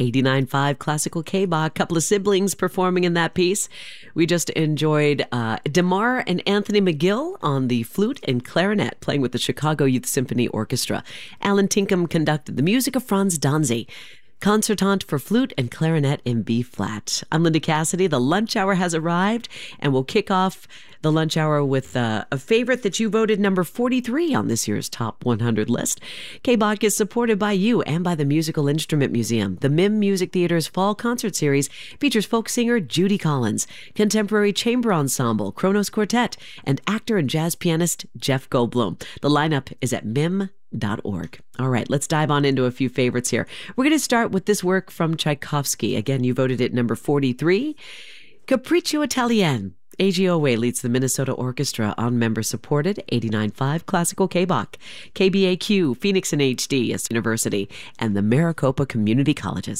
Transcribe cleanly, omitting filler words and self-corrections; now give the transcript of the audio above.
89.5 Classical K-Bach, couple of siblings performing in that piece. We just enjoyed DeMar and Anthony McGill on the flute and clarinet, playing with the Chicago Youth Symphony Orchestra. Alan Tinkham conducted the music of Franz Danzy. Concertant for flute and clarinet in B-flat. I'm Linda Cassidy. The lunch hour has arrived, and we'll kick off the lunch hour with a favorite that you voted number 43 on this year's Top 100 list. K-Bach is supported by you and by the Musical Instrument Museum. The MIM Music Theater's Fall Concert Series features folk singer Judy Collins, contemporary chamber ensemble Kronos Quartet, and actor and jazz pianist Jeff Goldblum. The lineup is at mim.org. All right, let's dive on into a few favorites here. We're going to start with this work from Tchaikovsky. Again, you voted it number 43. Capriccio Italien. A.G. Owe leads the Minnesota Orchestra on member-supported 89.5 Classical K-Bach, KBAQ, Phoenix and HD University, and the Maricopa Community Colleges.